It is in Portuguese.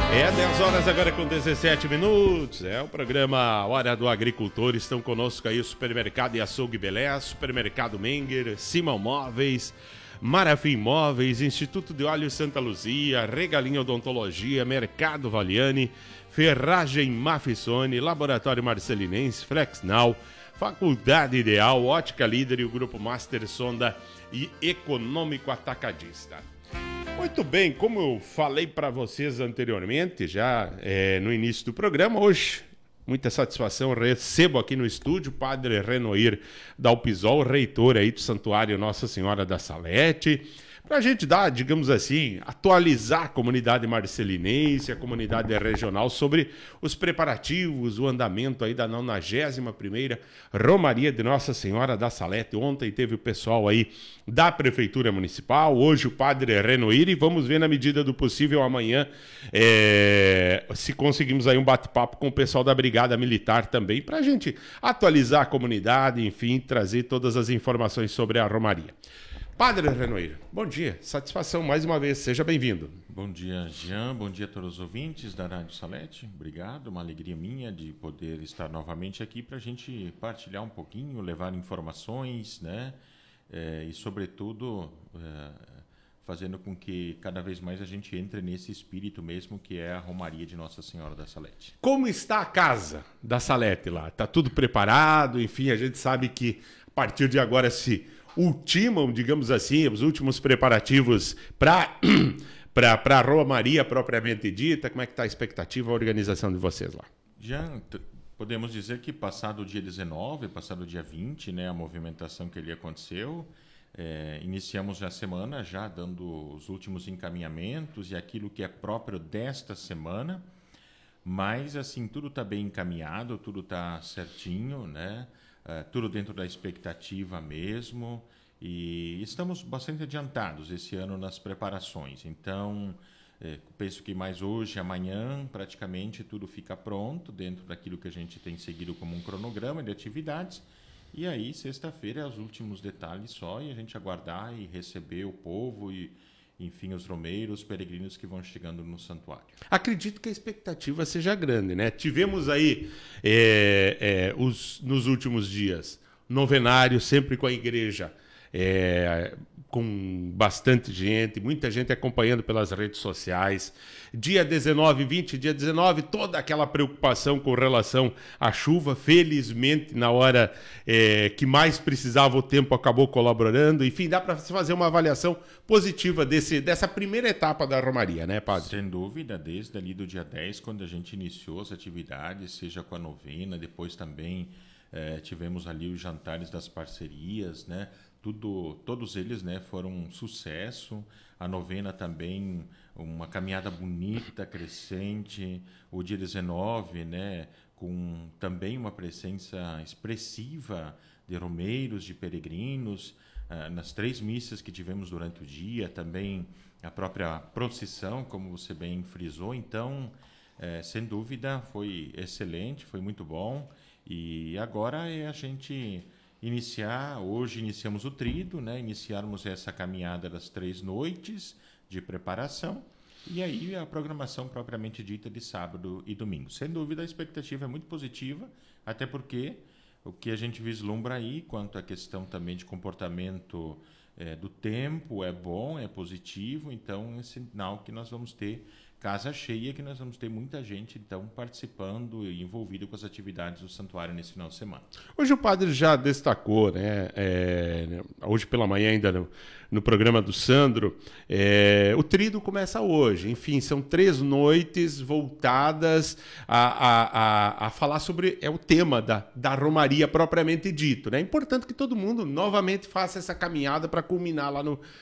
É 10 horas agora com 17 minutos. É o programa Hora do Agricultor. Estão conosco aí o Supermercado e Açougue Belé, Supermercado Menger, Simão Móveis, Marafim Móveis, Instituto de Óleo Santa Luzia, Regalinha Odontologia, Mercado Valiani, Ferragem Mafissone, Laboratório Marcelinense, Flexnal, Faculdade Ideal, Ótica Líder e o Grupo Master Sonda e Econômico Atacadista. Muito bem, como eu falei para vocês anteriormente, já no início do programa, hoje, muita satisfação, recebo aqui no estúdio o Padre Renoir Dalpisol, reitor aí do Santuário Nossa Senhora da Salete, para a gente dar, digamos assim, atualizar a comunidade marcelinense, a comunidade regional sobre os preparativos, o andamento aí da 91ª Romaria de Nossa Senhora da Salete. Ontem teve o pessoal aí da Prefeitura Municipal, hoje o Padre Renoir, e vamos ver na medida do possível amanhã se conseguimos aí um bate-papo com o pessoal da Brigada Militar também, para a gente atualizar a comunidade, enfim, trazer todas as informações sobre a Romaria. Padre Renoir, bom dia, satisfação mais uma vez, seja bem-vindo. Bom dia, Jean, bom dia a todos os ouvintes da Rádio Salete, obrigado, uma alegria minha de poder estar novamente aqui para a gente partilhar um pouquinho, levar informações, né, e sobretudo fazendo com que cada vez mais a gente entre nesse espírito mesmo que é a Romaria de Nossa Senhora da Salete. Como está a casa da Salete lá? Está tudo preparado, enfim, a gente sabe que a partir de agora se ultimam, digamos assim, os últimos preparativos para a Romaria propriamente dita. Como é que está a expectativa, a organização de vocês lá? Já podemos dizer que passado o dia 19, passado o dia 20, né, a movimentação que ali aconteceu, iniciamos a semana já dando os últimos encaminhamentos e aquilo que é próprio desta semana, mas assim, tudo está bem encaminhado, tudo está certinho, né? Tudo dentro da expectativa mesmo, e estamos bastante adiantados esse ano nas preparações. Então, penso que mais hoje, amanhã, praticamente tudo fica pronto dentro daquilo que a gente tem seguido como um cronograma de atividades. E aí, sexta-feira, é os últimos detalhes só, e a gente aguardar e receber o povo e, enfim, os romeiros, os peregrinos que vão chegando no santuário. Acredito que a expectativa seja grande, né? Tivemos aí, nos últimos dias, novenário sempre com a igreja, com bastante gente, muita gente acompanhando pelas redes sociais. Dia 19, 20, dia 19, toda aquela preocupação com relação à chuva. Felizmente, na hora que mais precisava, o tempo acabou colaborando. Enfim, dá para fazer uma avaliação positiva dessa primeira etapa da Romaria, né, Padre? Sem dúvida, desde ali do dia 10, quando a gente iniciou as atividades, seja com a novena, depois também tivemos ali os jantares das parcerias, né? Todos eles, né, foram um sucesso. A novena também, uma caminhada bonita, crescente. O dia 19, né, com também uma presença expressiva de romeiros, de peregrinos. Nas 3 missas que tivemos durante o dia, também a própria procissão, como você bem frisou. Então, sem dúvida, foi excelente, foi muito bom. E agora é a gente iniciar, hoje iniciamos o tríduo, né? Iniciarmos essa caminhada das 3 noites de preparação e aí a programação propriamente dita de sábado e domingo. Sem dúvida a expectativa é muito positiva, até porque o que a gente vislumbra aí quanto à questão também de comportamento do tempo é bom, é positivo, então é sinal que nós vamos ter casa cheia, que nós vamos ter muita gente então participando e envolvida com as atividades do santuário nesse final de semana. Hoje o padre já destacou, né? Hoje pela manhã ainda no programa do Sandro, o tríduo começa hoje. Enfim, são 3 noites voltadas a falar sobre o tema da Romaria propriamente dito, né? É importante que todo mundo novamente faça essa caminhada para culminar lá